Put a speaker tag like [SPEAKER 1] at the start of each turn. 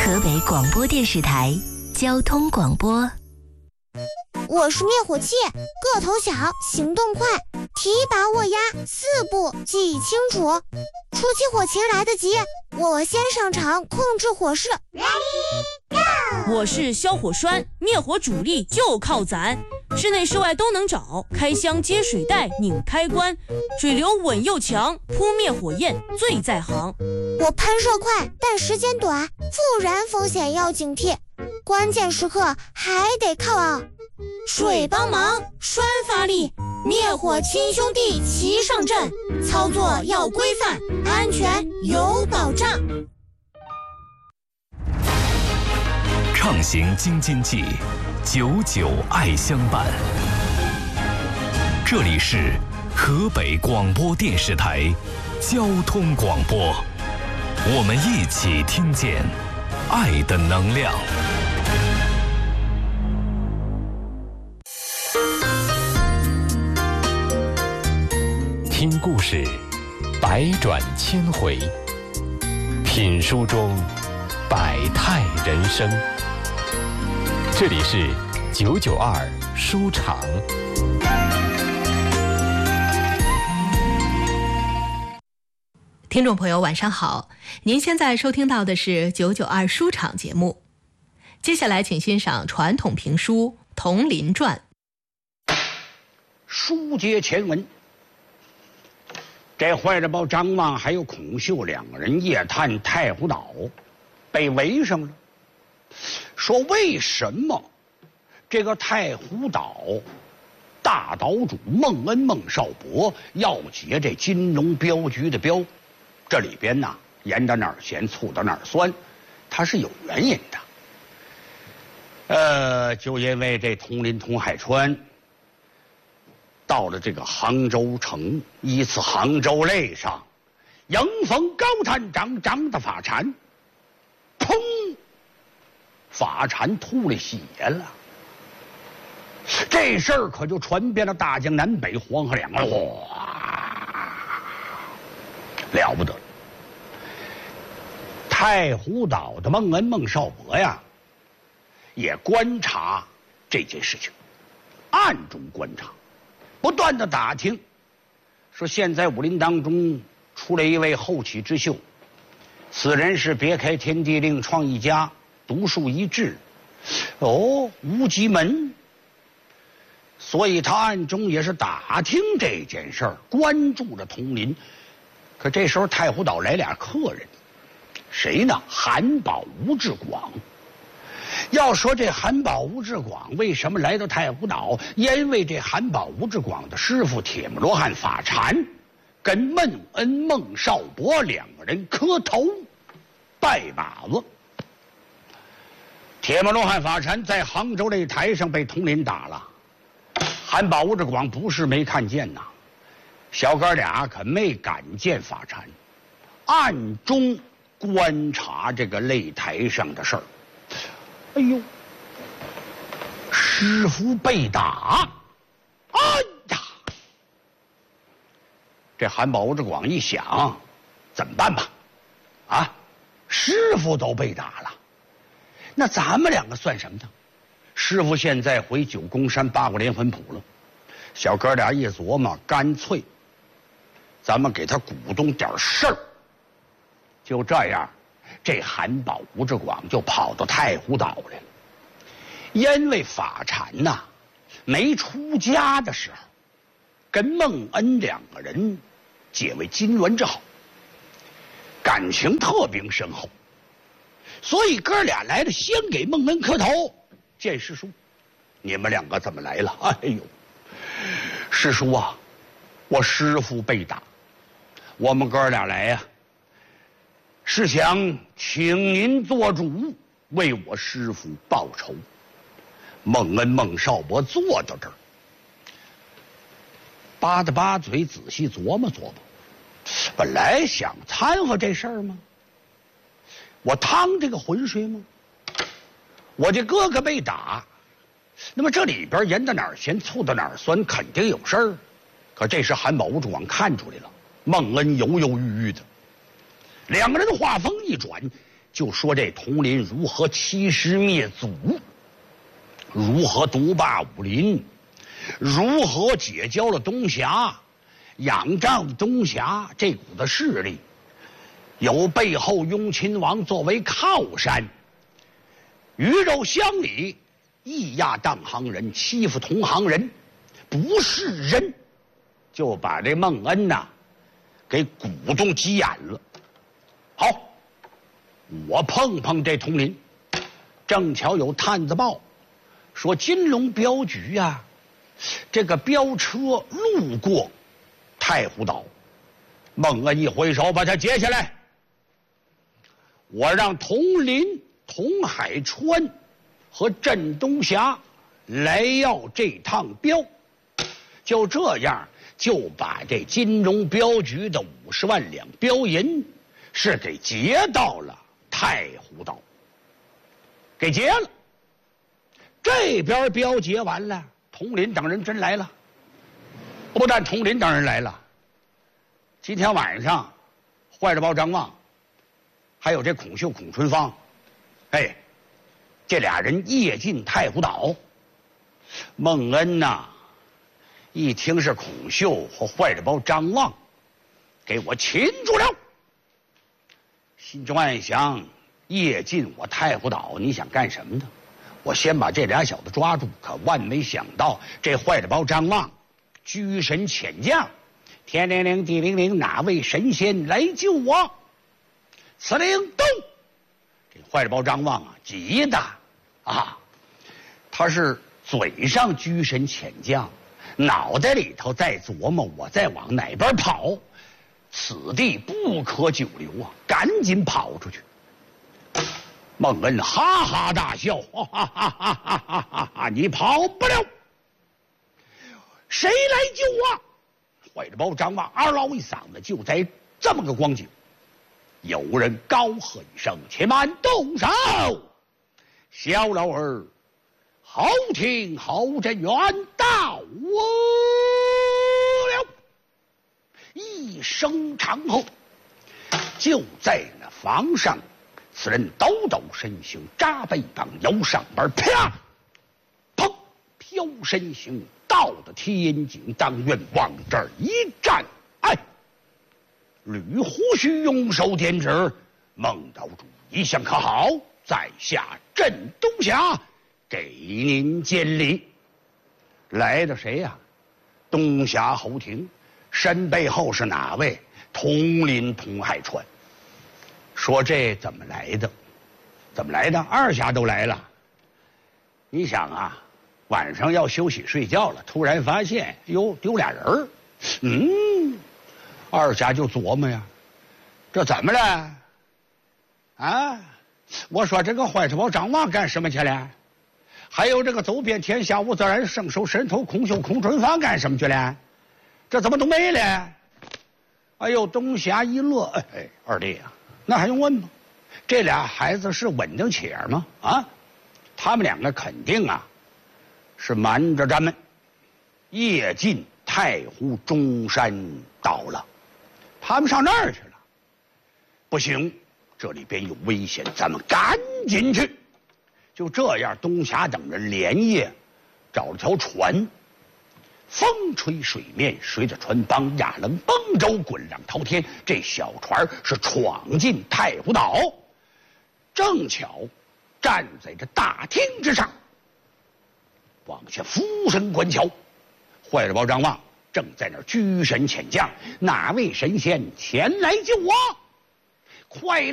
[SPEAKER 1] 河北广播电视台交通广播。
[SPEAKER 2] 我是灭火器，个头小，行动快，提拔握压4步记忆清楚。初期火情来得及，我先上场控制火势。
[SPEAKER 3] 我是消火栓，灭火主力就靠咱，室内室外都能找，开箱接水带拧开关，水流稳又强，扑灭火焰最在行。
[SPEAKER 2] 我喷射快，但时间短，复燃风险要警惕，关键时刻还得靠
[SPEAKER 3] 水帮忙，栓发力，灭火亲兄弟齐上阵，操作要规范，安全有保障。
[SPEAKER 4] 畅行京津冀，99爱相伴。这里是河北广播电视台交通广播，我们一起听见爱的能量。听故事，百转千回；品书中，百态人生。这里是992书场。
[SPEAKER 5] 听众朋友晚上好，您现在收听到的是992书场节目。接下来请欣赏传统评书《铜林传》。
[SPEAKER 6] 书接前文，这坏人包张望还有孔秀2个人夜探太湖岛，被围上了。说为什么这个太湖岛大岛主孟恩孟少伯要结这金龙镖局的镖？这里边呢，盐到哪儿咸，醋到哪儿酸，它是有原因的。就因为这铜林铜海川到了这个杭州城，一次杭州擂上，迎逢高探长长的法禅，砰！法禅吐了血了。这事儿可就传遍了大江南北、黄河两岸，哇，了不得！太湖岛的孟恩孟少伯呀，也观察这件事情，暗中观察，不断的打听，说现在武林当中出了一位后起之秀，此人是别开天地、另创一家、独树一帜，无极门。所以他暗中也是打听这件事儿，关注着铜林。可这时候太湖岛来俩客人，谁呢？韩宝、吴志广。要说这韩宝、吴志广为什么来到太湖岛？因为这韩宝、吴志广的师傅铁木罗汉法禅跟孟恩孟少伯2个人磕头拜把子。铁木罗汉法禅在杭州擂台上被铜林打了，韩宝、吴志广不是没看见呐，小哥俩可没敢见法禅，暗中观察这个擂台上的事儿。哎呦，师傅被打！哎呀，这韩宝、吴志广一想，怎么办吧？师傅都被打了，那咱们2个算什么呢？师傅现在回9宫山8卦连环谱了。小哥俩一琢磨，干脆咱们给他鼓动点事儿。就这样，这韩宝、吴志广就跑到太湖岛来了。因为法禅呐，没出家的时候，跟孟恩2个人结为金銮之好，感情特别深厚，所以哥俩来了，先给孟恩磕头。见师叔，你们2个怎么来了？哎呦，师叔啊，我师父被打，我们哥俩来呀，是想请您做主，为我师父报仇。孟恩孟少伯坐到这儿，扒着扒嘴，仔细琢磨琢磨。本来想掺和这事儿吗？我趟这个浑水吗？我这哥哥被打，那么这里边盐到哪儿咸，醋到哪儿酸，肯定有事儿。可这时韩宝、吴志广看出来了，孟恩犹犹豫豫的，2个人话锋一转， 就说这统领如何欺师灭祖，如何独霸武林，如何结交了东侠，仰仗东侠这股子势力，有背后雍亲王作为靠山，鱼肉乡里，咿呀当行人，欺负同行人，不是人，就把这孟恩呐给鼓动急眼了。好，我碰碰这统领，正巧有探子报说金龙镖局呀，这个镖车路过太湖岛。孟恩一挥手把他截下来，我让统领童海川和镇东侠来要这趟镖。就这样，就把这金龙镖局的50万两镖银是给劫到了太湖岛，给劫了。这边镖劫完了，统领等人真来了。不但统领等人来了，今天晚上坏了包张望还有这孔秀孔春芳，哎，这俩人夜进太湖岛。孟恩呐，一听是孔秀和坏了包张望，给我擒住了。心中暗想，夜进我太湖岛，你想干什么呢？我先把这俩小子抓住。可万没想到，这坏了包张望居神遣将，天灵灵地灵灵，哪位神仙来救我？此灵动！这坏了包张望啊，急的啊，他是嘴上居神遣将，脑袋里头在琢磨我在往哪边跑，此地不可久留啊，赶紧跑出去。孟恩哈哈大笑，哈哈哈哈哈哈哈！你跑不了，谁来救我？坏了包张望嗷嗷一嗓子，就在这么个光景，有人高喝一声：“且慢，动手！”小老儿好听好真冤到我了，一声长吼，就在那房上，此人抖抖身形，扎背膀，摇上边，啪，砰，飘身形到的天井当院，往这儿一站，哎，捋胡须，用手点指，孟岛主一向可好？在下镇东侠，给您见礼。来的谁呀？东侠侯廷，身背后是哪位？统领童海川。说这怎么来的？怎么来的？二侠都来了。你想啊，晚上要休息睡觉了，突然发现哟丢俩人儿，二侠就琢磨呀，这怎么了？啊，我说这个坏了包张望干什么去了？还有这个走遍天下无责然圣手神头孔秀孔春芳干什么去了？这怎么都没了？哎呦，东侠一乐，哎，二弟啊，那还用问吗？这俩孩子是稳当起儿吗？啊，他们两个肯定啊是瞒着咱们，夜进太湖中山岛了，他们上那儿去了。不行，这里边有危险，咱们赶紧去。就这样，东侠等人连夜找了条船，风吹水面，随着船帮压棱崩舟，滚浪滔天。这小船是闯进太湖岛，正巧站在这大厅之上，往下俯身观瞧。坏了包张望正在那儿居神遣将，哪位神仙前来救我？快来！